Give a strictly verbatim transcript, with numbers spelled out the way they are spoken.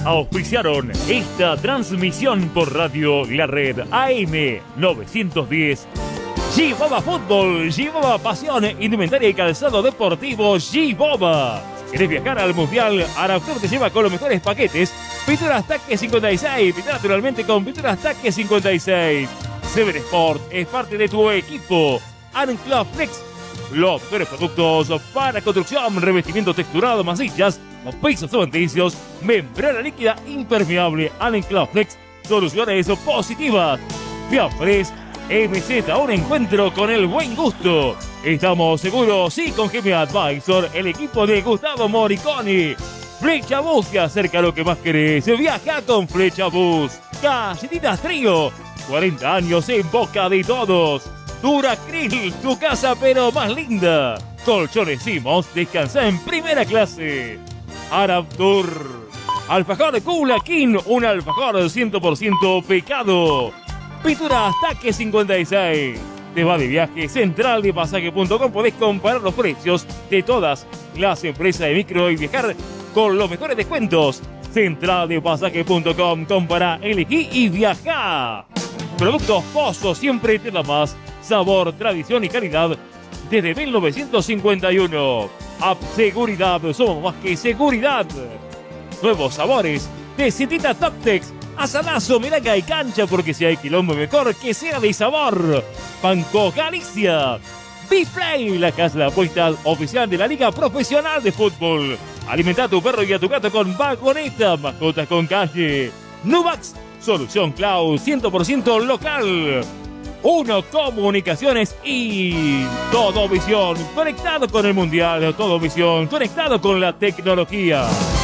auspiciaron esta transmisión por radio La Red A M novecientos diez. G-Boba Fútbol, G-Boba Pasión, indumentaria y calzado deportivo G-Boba. ¿Querés viajar al Mundial? Arautur te lleva con los mejores paquetes. Pinturas Taque cincuenta y seis, pinta naturalmente con Pinturas Taque cincuenta y seis. Sever Sport es parte de tu equipo. Ancla Flex, los mejores productos para construcción, revestimiento texturado, masillas, pisos cementicios, membrana líquida impermeable. Ancla Flex, soluciones positivas. Fiafres M Z, un encuentro con el buen gusto. Estamos seguros, sí, con G M Advisor, el equipo de Gustavo Moriconi. Flecha Bus, te acerca lo que más querés. Viaja con Flecha Bus. Galletitas Trío, cuarenta años en boca de todos. Duracril, tu casa pero más linda. Colchones Simos, descansa en primera clase. Arautur. Alfajor Kula King, un alfajor cien por ciento pecado. Pinturas Taque cincuenta y seis. Te va de viaje, central de pasaje punto com. Podés comparar los precios de todas las empresas de micro y viajar con los mejores descuentos. central de pasaje punto com. Compara, elegí y viaja. Productos Pozo, siempre te da más. Sabor, tradición y calidad desde mil novecientos cincuenta y uno. App Seguridad, somos más que seguridad. Nuevos sabores de Citita Toptex. Asadazo, miraca y cancha, porque si hay quilombo mejor que sea de sabor. Banco Galicia. B-Play, la casa de apuestas oficial de la Liga Profesional de Fútbol. Alimenta a tu perro y a tu gato con vagoneta, mascotas con calle. Nubax, solución cloud cien por ciento local. Uno Comunicaciones y Todo Visión, conectado con el Mundial. Todo Visión, conectado con la tecnología.